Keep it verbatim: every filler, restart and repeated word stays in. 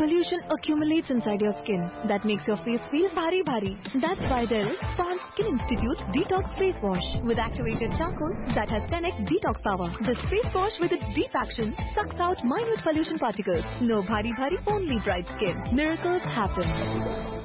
pollution accumulates inside your skin that makes your face feel bhari bhari. That's why there is Span Skin Institute Detox Face Wash with activated charcoal that has ten x detox power. This face wash with its deep action sucks out minute pollution particles. No bhari bhari, only bright skin. Miracles happen.